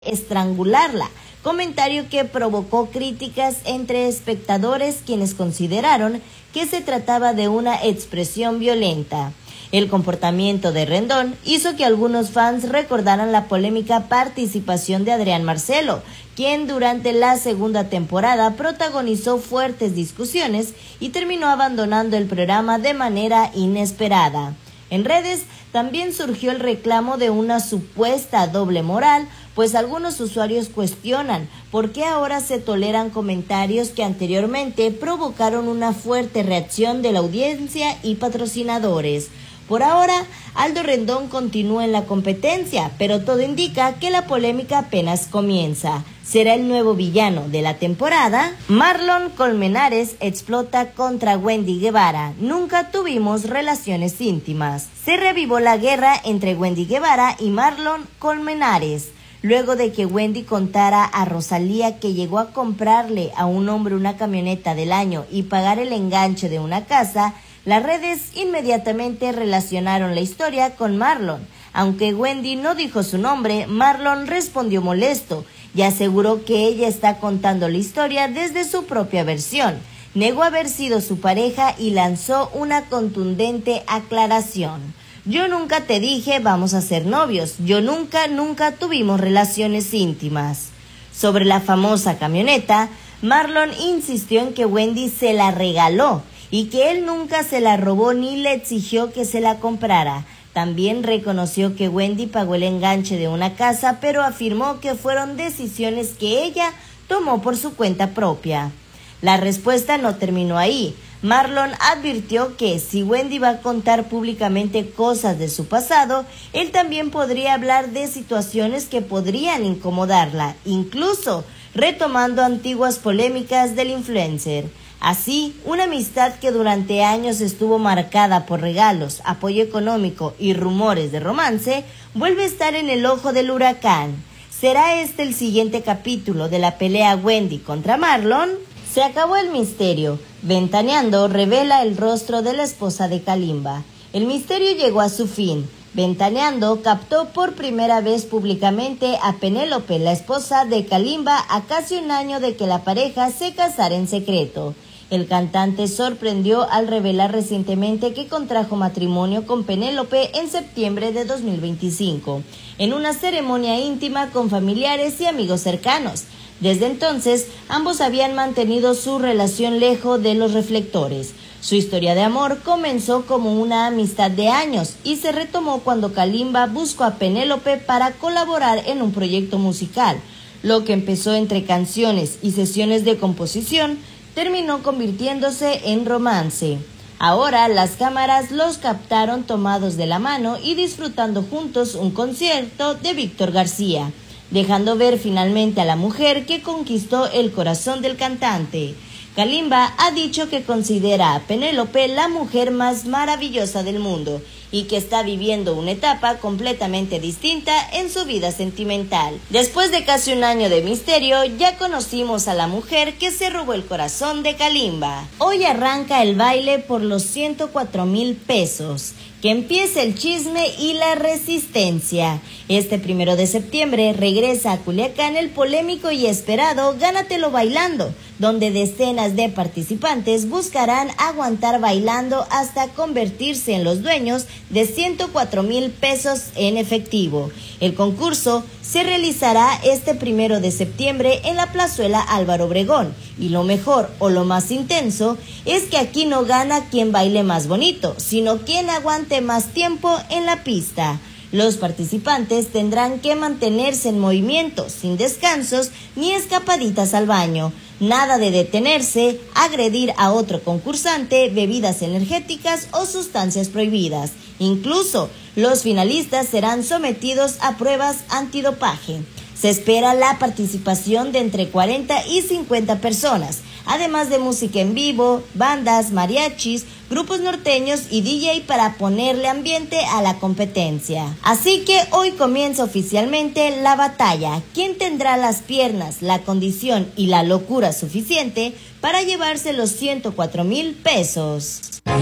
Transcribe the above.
estrangularla, comentario que provocó críticas entre espectadores quienes consideraron que se trataba de una expresión violenta. El comportamiento de Rendón hizo que algunos fans recordaran la polémica participación de Adrián Marcelo, quien durante la segunda temporada protagonizó fuertes discusiones y terminó abandonando el programa de manera inesperada. En redes también surgió el reclamo de una supuesta doble moral, pues algunos usuarios cuestionan por qué ahora se toleran comentarios que anteriormente provocaron una fuerte reacción de la audiencia y patrocinadores. Por ahora, Aldo Rendón continúa en la competencia, pero todo indica que la polémica apenas comienza. ¿Será el nuevo villano de la temporada? Marlon Colmenares explota contra Wendy Guevara. Nunca tuvimos relaciones íntimas. Se revivó la guerra entre Wendy Guevara y Marlon Colmenares. Luego de que Wendy contara a Rosalía que llegó a comprarle a un hombre una camioneta del año y pagar el enganche de una casa, las redes inmediatamente relacionaron la historia con Marlon. Aunque Wendy no dijo su nombre, Marlon respondió molesto y aseguró que ella está contando la historia desde su propia versión. Negó haber sido su pareja y lanzó una contundente aclaración. Yo nunca te dije vamos a ser novios, yo nunca tuvimos relaciones íntimas. Sobre la famosa camioneta, Marlon insistió en que Wendy se la regaló y que él nunca se la robó ni le exigió que se la comprara. También reconoció que Wendy pagó el enganche de una casa, pero afirmó que fueron decisiones que ella tomó por su cuenta propia. La respuesta no terminó ahí. Marlon advirtió que si Wendy va a contar públicamente cosas de su pasado, él también podría hablar de situaciones que podrían incomodarla, incluso retomando antiguas polémicas del influencer. Así, una amistad que durante años estuvo marcada por regalos, apoyo económico y rumores de romance, vuelve a estar en el ojo del huracán. ¿Será este el siguiente capítulo de la pelea Wendy contra Marlon? Se acabó el misterio. Ventaneando revela el rostro de la esposa de Kalimba. El misterio llegó a su fin. Ventaneando captó por primera vez públicamente a Penélope, la esposa de Kalimba, a casi un año de que la pareja se casara en secreto. El cantante sorprendió al revelar recientemente que contrajo matrimonio con Penélope en septiembre de 2025, en una ceremonia íntima con familiares y amigos cercanos. Desde entonces, ambos habían mantenido su relación lejos de los reflectores. Su historia de amor comenzó como una amistad de años y se retomó cuando Kalimba buscó a Penélope para colaborar en un proyecto musical. Lo que empezó entre canciones y sesiones de composición terminó convirtiéndose en romance. Ahora las cámaras los captaron tomados de la mano y disfrutando juntos un concierto de Víctor García, dejando ver finalmente a la mujer que conquistó el corazón del cantante. Kalimba ha dicho que considera a Penélope la mujer más maravillosa del mundo y que está viviendo una etapa completamente distinta en su vida sentimental. Después de casi un año de misterio, ya conocimos a la mujer que se robó el corazón de Kalimba. Hoy arranca el baile por los 104,000 pesos. Que empiece el chisme y la resistencia. Este 1 de septiembre regresa a Culiacán el polémico y esperado Gánatelo Bailando, donde decenas de participantes buscarán aguantar bailando hasta convertirse en los dueños de 104,000 pesos en efectivo. El concurso se realizará este 1 de septiembre en la Plazuela Álvaro Obregón. Y lo mejor o lo más intenso es que aquí no gana quien baile más bonito, sino quien aguante más tiempo en la pista. Los participantes tendrán que mantenerse en movimiento, sin descansos ni escapaditas al baño. Nada de detenerse, agredir a otro concursante, bebidas energéticas o sustancias prohibidas. Incluso, los finalistas serán sometidos a pruebas antidopaje. Se espera la participación de entre 40 y 50 personas, además de música en vivo, bandas, mariachis, grupos norteños y DJ para ponerle ambiente a la competencia. Así que hoy comienza oficialmente la batalla. ¿Quién tendrá las piernas, la condición y la locura suficiente para llevarse los 104,000 pesos?